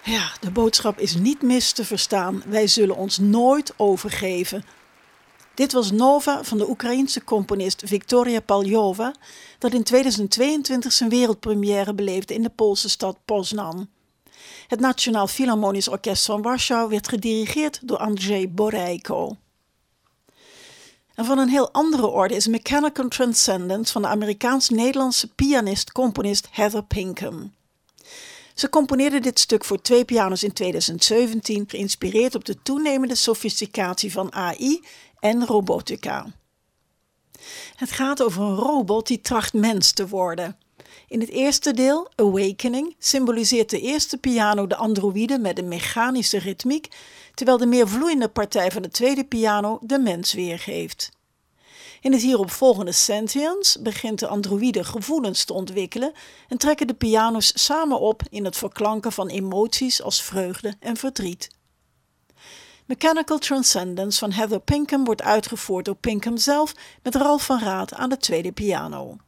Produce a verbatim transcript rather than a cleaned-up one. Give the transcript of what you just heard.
Ja, de boodschap is niet mis te verstaan. Wij zullen ons nooit overgeven. Dit was Nova van de Oekraïense componist Victoria Paljova, dat in tweeduizend tweeëntwintig zijn wereldpremière beleefde in de Poolse stad Poznan. Het Nationaal Philharmonisch Orkest van Warschau werd gedirigeerd door Andrzej Boreiko. En van een heel andere orde is Mechanical Transcendence van de Amerikaans-Nederlandse pianist-componist Heather Pinkham. Ze componeerde dit stuk voor twee piano's in tweeduizend zeventien, geïnspireerd op de toenemende sofisticatie van A I en robotica. Het gaat over een robot die tracht mens te worden. In het eerste deel, Awakening, symboliseert de eerste piano de androïde met een mechanische ritmiek, terwijl de meer vloeiende partij van de tweede piano de mens weergeeft. In het hieropvolgende Sentience begint de androïde gevoelens te ontwikkelen en trekken de piano's samen op in het verklanken van emoties als vreugde en verdriet. Mechanical Transcendence van Heather Pinkham wordt uitgevoerd door Pinkham zelf met Ralf van Raat aan de tweede piano.